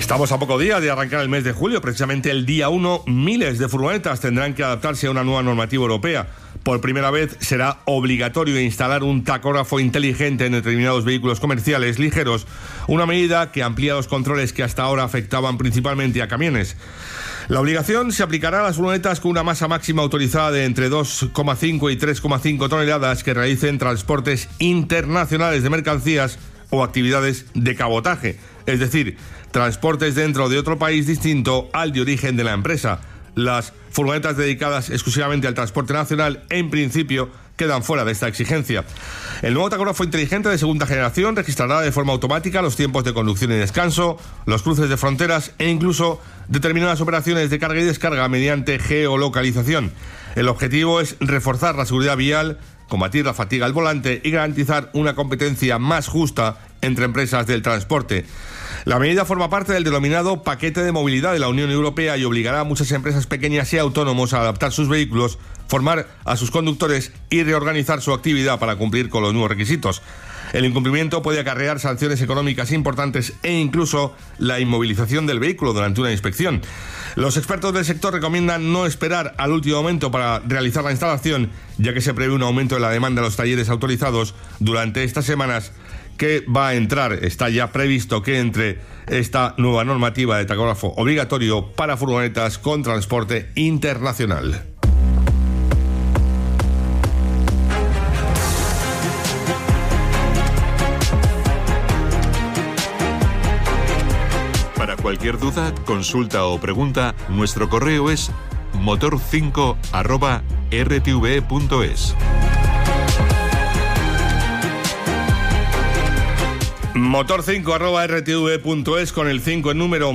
Estamos a poco día de arrancar el mes de julio. Precisamente el día 1, miles de furgonetas tendrán que adaptarse a una nueva normativa europea. Por primera vez será obligatorio instalar un tacógrafo inteligente en determinados vehículos comerciales ligeros, una medida que amplía los controles que hasta ahora afectaban principalmente a camiones. La obligación se aplicará a las furgonetas con una masa máxima autorizada de entre 2,5 y 3,5 toneladas que realicen transportes internacionales de mercancías o actividades de cabotaje, es decir, transportes dentro de otro país distinto al de origen de la empresa. Las furgonetas dedicadas exclusivamente al transporte nacional, en principio, quedan fuera de esta exigencia. El nuevo tacógrafo inteligente de segunda generación registrará de forma automática los tiempos de conducción y descanso, los cruces de fronteras e incluso determinadas operaciones de carga y descarga mediante geolocalización. El objetivo es reforzar la seguridad vial, combatir la fatiga al volante y garantizar una competencia más justa entre empresas del transporte. La medida forma parte del denominado paquete de movilidad de la Unión Europea y obligará a muchas empresas pequeñas y autónomos a adaptar sus vehículos, formar a sus conductores y reorganizar su actividad para cumplir con los nuevos requisitos. El incumplimiento puede acarrear sanciones económicas importantes e incluso la inmovilización del vehículo durante una inspección. Los expertos del sector recomiendan no esperar al último momento para realizar la instalación, ya que se prevé un aumento de la demanda de los talleres autorizados durante estas semanas que va a entrar. Está ya previsto que entre esta nueva normativa de tacógrafo obligatorio para furgonetas con transporte internacional. Para cualquier duda, consulta o pregunta, nuestro correo es motor5@rtve.es. motor5@rtve.es, con el 5 en número,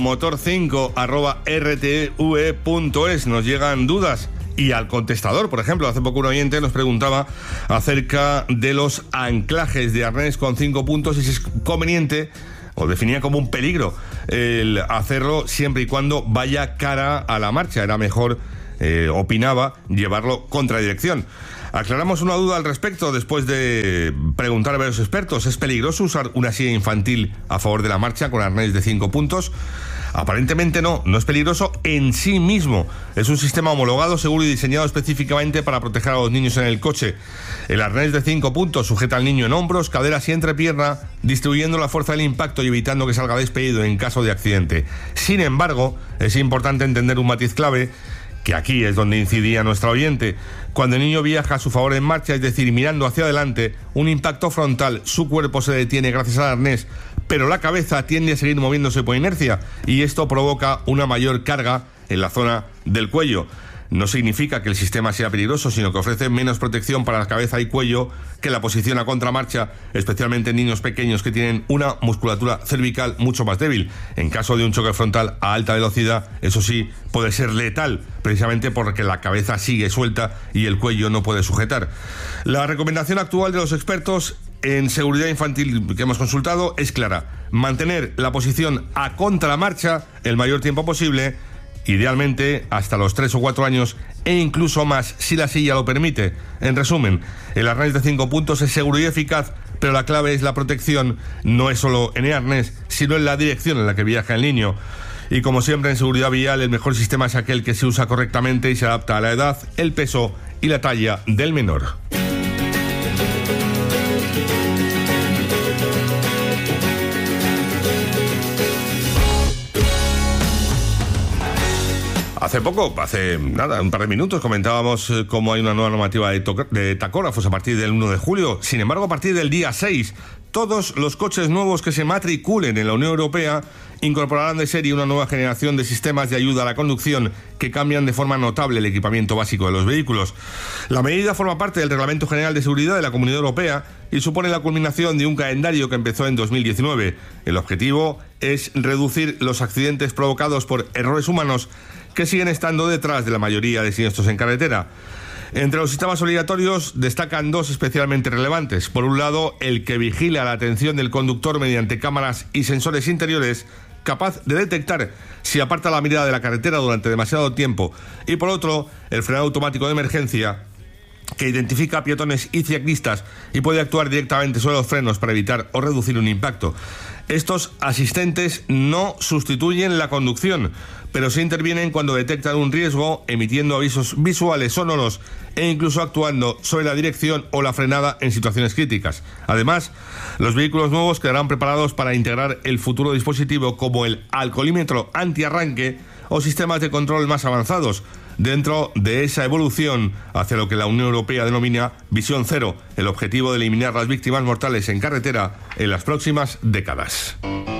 motor5@rtve.es. Nos llegan dudas y al contestador. Por ejemplo, hace poco un oyente nos preguntaba acerca de los anclajes de arnés con 5 puntos y si es conveniente o definía como un peligro el hacerlo siempre y cuando vaya cara a la marcha. Era mejor, opinaba, llevarlo contradirección. Aclaramos una duda al respecto después de preguntar a varios expertos. ¿Es peligroso usar una silla infantil a favor de la marcha con arnés de 5 puntos? Aparentemente no es peligroso en sí mismo. Es un sistema homologado, seguro y diseñado específicamente para proteger a los niños en el coche. El arnés de 5 puntos sujeta al niño en hombros, caderas y entrepierna, distribuyendo la fuerza del impacto y evitando que salga despedido en caso de accidente. Sin embargo, es importante entender un matiz clave, que aquí es donde incidía nuestra oyente. Cuando el niño viaja a su favor en marcha, es decir, mirando hacia adelante, un impacto frontal, su cuerpo se detiene gracias al arnés, pero la cabeza tiende a seguir moviéndose por inercia y esto provoca una mayor carga en la zona del cuello. No significa que el sistema sea peligroso, sino que ofrece menos protección para la cabeza y cuello que la posición a contramarcha, especialmente en niños pequeños que tienen una musculatura cervical mucho más débil. En caso de un choque frontal a alta velocidad, eso sí, puede ser letal, precisamente porque la cabeza sigue suelta y el cuello no puede sujetar. La recomendación actual de los expertos en seguridad infantil que hemos consultado es clara: mantener la posición a contramarcha el mayor tiempo posible, idealmente hasta los 3 o 4 años e incluso más si la silla lo permite. En resumen, el arnés de 5 puntos es seguro y eficaz, pero la clave es la protección. No es solo en el arnés, sino en la dirección en la que viaja el niño. Y como siempre en seguridad vial, el mejor sistema es aquel que se usa correctamente y se adapta a la edad, el peso y la talla del menor. Hace un par de minutos comentábamos cómo hay una nueva normativa de tacógrafos a partir del 1 de julio. Sin embargo, a partir del día 6, todos los coches nuevos que se matriculen en la Unión Europea incorporarán de serie una nueva generación de sistemas de ayuda a la conducción que cambian de forma notable el equipamiento básico de los vehículos. La medida forma parte del Reglamento General de Seguridad de la Comunidad Europea y supone la culminación de un calendario que empezó en 2019. El objetivo es reducir los accidentes provocados por errores humanos que siguen estando detrás de la mayoría de siniestros en carretera. Entre los sistemas obligatorios destacan dos especialmente relevantes. Por un lado, el que vigila la atención del conductor mediante cámaras y sensores interiores capaz de detectar si aparta la mirada de la carretera durante demasiado tiempo. Y por otro, el frenado automático de emergencia, que identifica a peatones y ciclistas y puede actuar directamente sobre los frenos para evitar o reducir un impacto. Estos asistentes no sustituyen la conducción, pero sí intervienen cuando detectan un riesgo, emitiendo avisos visuales, sonoros e incluso actuando sobre la dirección o la frenada en situaciones críticas. Además, los vehículos nuevos quedarán preparados para integrar el futuro dispositivo como el alcoholímetro antiarranque o sistemas de control más avanzados, dentro de esa evolución hacia lo que la Unión Europea denomina Visión Cero, el objetivo de eliminar las víctimas mortales en carretera en las próximas décadas.